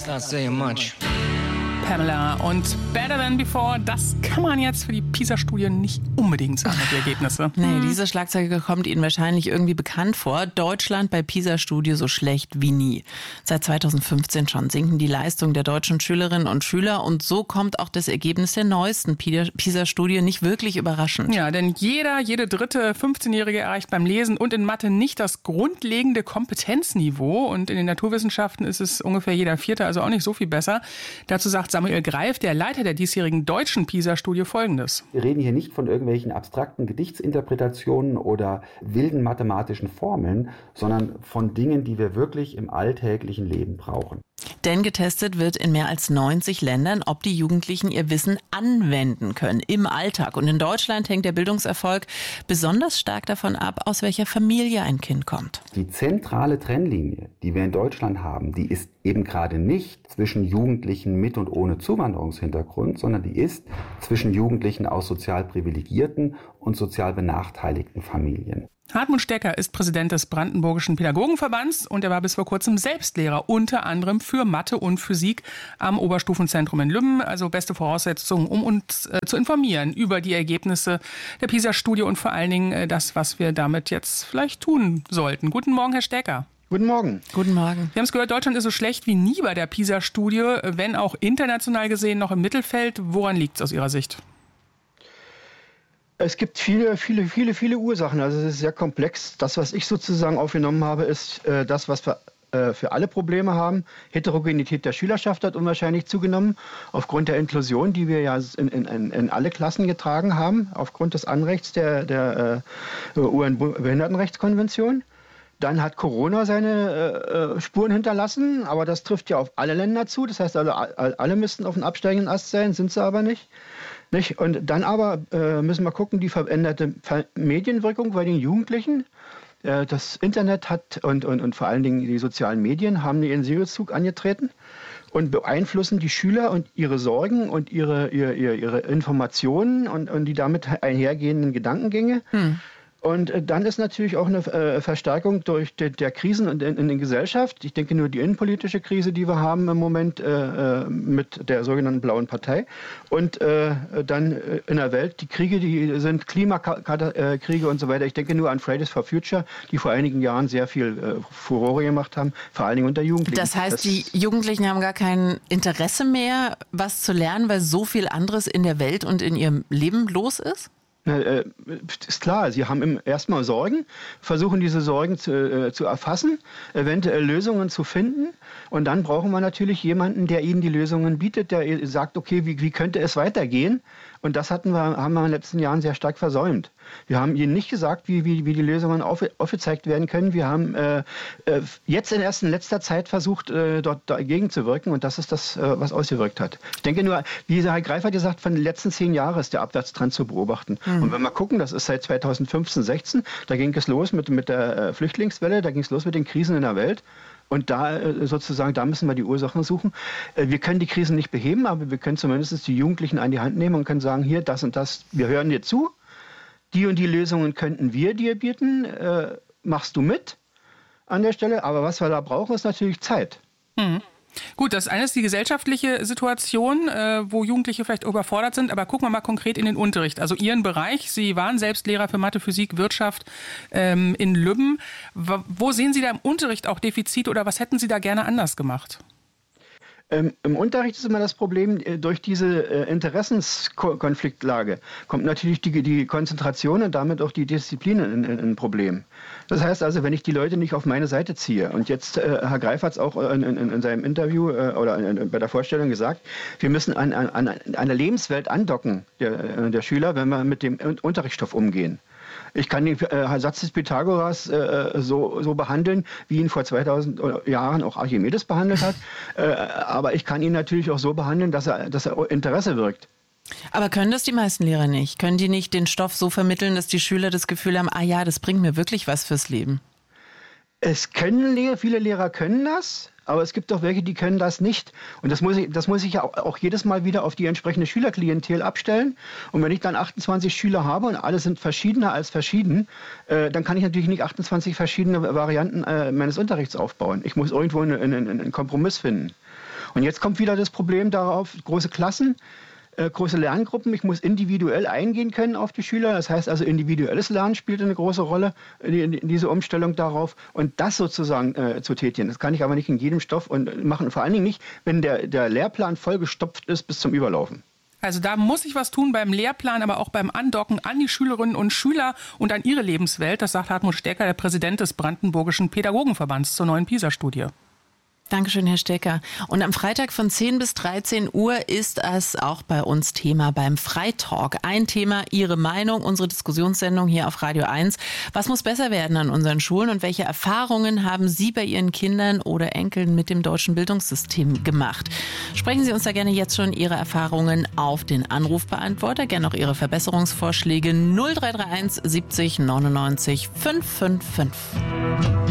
not saying much. Pamela und Better Than Before, das kann man jetzt für die PISA-Studie nicht unbedingt sagen, die Ergebnisse. Nee, diese Schlagzeile kommt Ihnen wahrscheinlich irgendwie bekannt vor. Deutschland bei PISA-Studie so schlecht wie nie. Seit 2015 schon sinken die Leistungen der deutschen Schülerinnen und Schüler und so kommt auch das Ergebnis der neuesten PISA-Studie nicht wirklich überraschend. Ja, denn jede dritte 15-Jährige erreicht beim Lesen und in Mathe nicht das grundlegende Kompetenzniveau und in den Naturwissenschaften ist es ungefähr jeder Vierte, also auch nicht so viel besser. Dazu sagt Samuel Greif, der Leiter der diesjährigen deutschen PISA-Studie, Folgendes. Wir reden hier nicht von irgendwelchen abstrakten Gedichtsinterpretationen oder wilden mathematischen Formeln, sondern von Dingen, die wir wirklich im alltäglichen Leben brauchen. Denn getestet wird in mehr als 90 Ländern, ob die Jugendlichen ihr Wissen anwenden können im Alltag. Und in Deutschland hängt der Bildungserfolg besonders stark davon ab, aus welcher Familie ein Kind kommt. Die zentrale Trennlinie, die wir in Deutschland haben, die ist eben gerade nicht zwischen Jugendlichen mit und ohne Zuwanderungshintergrund, sondern die ist zwischen Jugendlichen aus sozial privilegierten und sozial benachteiligten Familien. Hartmut Stecker ist Präsident des Brandenburgischen Pädagogenverbands und er war bis vor kurzem selbst Lehrer, unter anderem für Mathe und Physik am Oberstufenzentrum in Lübben. Also beste Voraussetzungen, um uns zu informieren über die Ergebnisse der PISA-Studie und vor allen Dingen das, was wir damit jetzt vielleicht tun sollten. Guten Morgen, Herr Stecker. Guten Morgen. Guten Morgen. Wir haben es gehört, Deutschland ist so schlecht wie nie bei der PISA-Studie, wenn auch international gesehen noch im Mittelfeld. Woran liegt es aus Ihrer Sicht? Es gibt viele Ursachen. Also es ist sehr komplex. Das, was ich sozusagen aufgenommen habe, ist das, was wir für alle Probleme haben. Heterogenität der Schülerschaft hat unwahrscheinlich zugenommen, aufgrund der Inklusion, die wir ja in alle Klassen getragen haben, aufgrund des Anrechts der UN-Behindertenrechtskonvention. Dann hat Corona seine Spuren hinterlassen, aber das trifft ja auf alle Länder zu. Das heißt, alle müssten auf dem absteigenden Ast sein, sind sie aber nicht. Und dann aber müssen wir gucken, die veränderte Medienwirkung bei den Jugendlichen. Das Internet hat und vor allen Dingen die sozialen Medien haben ihren Segelzug angetreten und beeinflussen die Schüler und ihre Sorgen und ihre Informationen und die damit einhergehenden Gedankengänge. Und dann ist natürlich auch eine Verstärkung durch der Krisen in der Gesellschaft. Ich denke nur die innenpolitische Krise, die wir haben im Moment mit der sogenannten Blauen Partei. Und dann in der Welt die Kriege, die sind Klimakriege und so weiter. Ich denke nur an Fridays for Future, die vor einigen Jahren sehr viel Furore gemacht haben, vor allen Dingen unter Jugendlichen. Das heißt, die Jugendlichen haben gar kein Interesse mehr, was zu lernen, weil so viel anderes in der Welt und in ihrem Leben los ist? Ist klar, sie haben erstmal Sorgen, versuchen diese Sorgen zu erfassen, eventuell Lösungen zu finden und dann brauchen wir natürlich jemanden, der ihnen die Lösungen bietet, der sagt, okay, wie könnte es weitergehen? Und das haben wir in den letzten Jahren sehr stark versäumt. Wir haben ihnen nicht gesagt, wie die Lösungen aufgezeigt werden können. Wir haben jetzt in letzter Zeit versucht, dort dagegen zu wirken und das ist das, was ausgewirkt hat. Ich denke nur, wie Herr Greif hat gesagt, von den letzten 10 Jahren ist der Abwärtstrend zu beobachten. Und wenn wir gucken, das ist seit 2015, 16, da ging es los mit der Flüchtlingswelle, da ging es los mit den Krisen in der Welt. Und da müssen wir die Ursachen suchen. Wir können die Krisen nicht beheben, aber wir können zumindest die Jugendlichen an die Hand nehmen und können sagen, hier, das und das, wir hören dir zu. Die und die Lösungen könnten wir dir bieten. Machst du mit an der Stelle? Aber was wir da brauchen, ist natürlich Zeit. Gut, das eine ist die gesellschaftliche Situation, wo Jugendliche vielleicht überfordert sind. Aber gucken wir mal konkret in den Unterricht. Also Ihren Bereich. Sie waren selbst Lehrer für Mathe, Physik, Wirtschaft in Lübben. Wo sehen Sie da im Unterricht auch Defizite oder was hätten Sie da gerne anders gemacht? Im Unterricht ist immer das Problem, durch diese Interessenskonfliktlage kommt natürlich die Konzentration und damit auch die Disziplin in ein Problem. Das heißt also, wenn ich die Leute nicht auf meine Seite ziehe, und jetzt, Herr Greif hat es auch in seinem Interview oder bei der Vorstellung gesagt, wir müssen an eine Lebenswelt andocken, der Schüler, wenn wir mit dem Unterrichtsstoff umgehen. Ich kann den Satz des Pythagoras so behandeln, wie ihn vor 2000 Jahren auch Archimedes behandelt hat. Aber ich kann ihn natürlich auch so behandeln, dass er Interesse wirkt. Aber können das die meisten Lehrer nicht? Können die nicht den Stoff so vermitteln, dass die Schüler das Gefühl haben, ah ja, das bringt mir wirklich was fürs Leben? Viele Lehrer können das, aber es gibt auch welche, die können das nicht. Und das muss ich ja auch jedes Mal wieder auf die entsprechende Schülerklientel abstellen. Und wenn ich dann 28 Schüler habe und alle sind verschiedener als verschieden, dann kann ich natürlich nicht 28 verschiedene Varianten meines Unterrichts aufbauen. Ich muss irgendwo einen Kompromiss finden. Und jetzt kommt wieder das Problem darauf, große Klassen, große Lerngruppen. Ich muss individuell eingehen können auf die Schüler. Das heißt also, individuelles Lernen spielt eine große Rolle, diese Umstellung darauf. Und das sozusagen zu tätigen. Das kann ich aber nicht in jedem Stoff machen. Vor allen Dingen nicht, wenn der Lehrplan vollgestopft ist bis zum Überlaufen. Also da muss ich was tun beim Lehrplan, aber auch beim Andocken an die Schülerinnen und Schüler und an ihre Lebenswelt. Das sagt Hartmut Stecker, der Präsident des Brandenburgischen Pädagogenverbands, zur neuen PISA-Studie. Dankeschön, Herr Stecker. Und am Freitag von 10 bis 13 Uhr ist es auch bei uns Thema beim Freitalk. Ein Thema, Ihre Meinung, unsere Diskussionssendung hier auf Radio 1. Was muss besser werden an unseren Schulen und welche Erfahrungen haben Sie bei Ihren Kindern oder Enkeln mit dem deutschen Bildungssystem gemacht? Sprechen Sie uns da gerne jetzt schon Ihre Erfahrungen auf den Anrufbeantworter, gerne auch Ihre Verbesserungsvorschläge 0331 70 99 555.